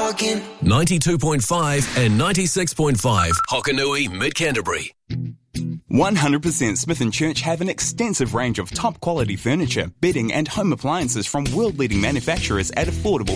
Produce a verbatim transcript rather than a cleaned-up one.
talking. ninety-two point five and ninety-six point five Hokanui, Mid-Canterbury. one hundred percent Smith and Church have an extensive range of top quality furniture, bedding and home appliances from world-leading manufacturers at affordable